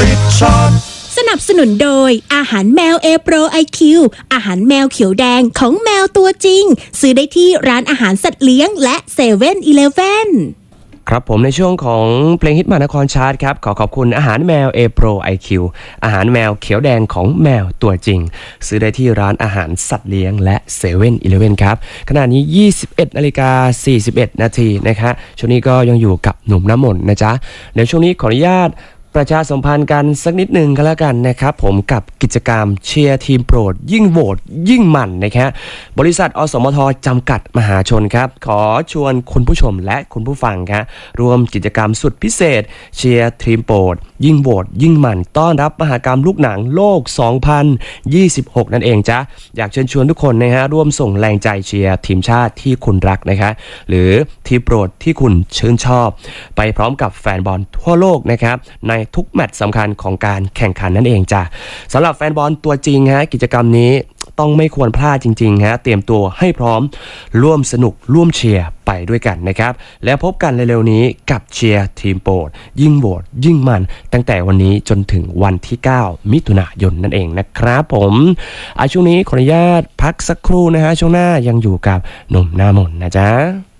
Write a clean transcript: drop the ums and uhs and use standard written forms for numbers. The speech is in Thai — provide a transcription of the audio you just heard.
ติดช็อตสนับสนุนโดยอาหารแมว A Pro IQ อาหารแมวเขียวแดงของแมวตัวจริงซื้อได้ที่ร้านอาหารสัตว์เลี้ยงและ7-Eleven ครับผมในช่วงของเพลงฮิตมหานครชาร์ตครับขอบคุณอาหารแมว A Pro IQ อาหารแมวเขียวแดงของแมวตัวจริงซื้อได้ที่ร้านอาหารสัตว์เลี้ยงและ7-Elevenครับขณะนี้ 21:41 นาทีนะครับช่วงนี้ก็ยังอยู่กับหนุ่มน้ำมนต์นะจ๊ะเดี๋ยวช่วงนี้ขออนุญาตประชาสัมพันธ์กันสักนิดหนึ่งก็แล้วกันนะครับผมกับกิจกรรมเชียร์ทีมโปรดยิ่งโหวตยิ่งมันนะครับบริษัทอสมทจำกัดมหาชนครับขอชวนคุณผู้ชมและคุณผู้ฟังครับร่วมกิจกรรมสุดพิเศษเชียร์ทีมโปรดยิ่งโหวตยิ่งมันต้อนรับมหกรรมลูกหนังโลก 2026 นั่นเองจ้ะอยากเชิญชวนทุกคนนะฮะร่วมส่งแรงใจเชียร์ทีมชาติที่คุณรักนะครับหรือทีมโปรดที่คุณชื่นชอบไปพร้อมกับแฟนบอลทั่วโลกนะครับในทุกแมตช์สำคัญของการแข่งขันนั่นเองจ้ะสำหรับแฟนบอลตัวจริงฮะกิจกรรมนี้ต้องไม่ควรพลาดจริงๆฮะเตรียมตัวให้พร้อมร่วมสนุกร่วมเชียร์ไปด้วยกันนะครับแล้วพบกันเร็วๆนี้กับเชียร์ทีมโปรดยิ่งโหวตยิ่งมันตั้งแต่วันนี้จนถึงวันที่ 9 มิถุนายนนั่นเองนะครับผมช่วงนี้ขออนุญาตพักสักครู่นะฮะช่วงหน้ายังอยู่กับหนุ่มหน้ามนต์นะจ๊ะ